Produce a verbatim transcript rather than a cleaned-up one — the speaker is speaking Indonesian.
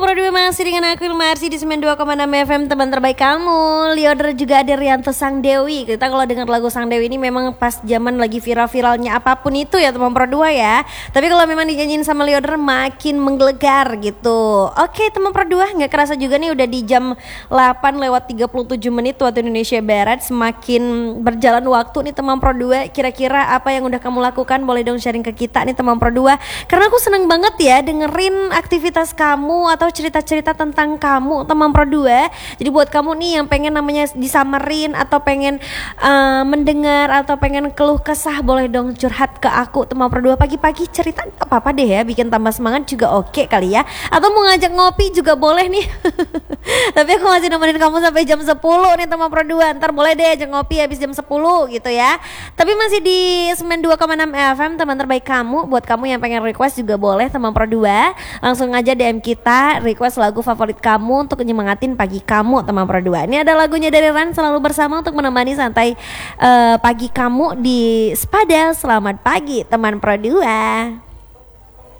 Pro dua masih dengan aku Ilma Arsi di sembilan puluh dua koma enam F M, teman terbaik kamu. Leoder juga ada Rianto Sang Dewi. Kita kalau dengar lagu Sang Dewi ini memang pas zaman lagi viral-viralnya apapun itu ya teman Pro dua ya. Tapi kalau memang dinyanyiin sama Leoder makin menggelegar gitu. Oke teman Pro dua, gak kerasa juga nih udah di jam delapan lewat tiga puluh tujuh menit waktu Indonesia Barat. Semakin berjalan waktu nih teman Pro dua, kira-kira apa yang udah kamu lakukan? Boleh dong sharing ke kita nih teman Pro dua. Karena aku seneng banget ya dengerin aktivitas kamu atau cerita-cerita tentang kamu teman Pro dua. Jadi buat kamu nih yang pengen namanya disamerin atau pengen uh, mendengar atau pengen keluh kesah, boleh dong curhat ke aku teman Pro dua. Pagi-pagi cerita apa-apa deh ya, bikin tambah semangat juga oke okay kali ya. Atau mau ngajak ngopi juga boleh nih. Tapi aku masih nemenin kamu sampai jam sepuluh nih teman Pro dua. Ntar boleh deh ajak ngopi habis jam sepuluh gitu ya. Tapi masih di sembilan puluh dua koma enam F M, teman terbaik kamu. Buat kamu yang pengen request juga boleh teman Pro dua. Langsung aja D M kita, request lagu favorit kamu untuk nyemangatin pagi kamu teman Pro dua. Ini ada lagunya dari Ran, selalu bersama untuk menemani santai uh, pagi kamu di Spada. Selamat pagi teman Pro dua.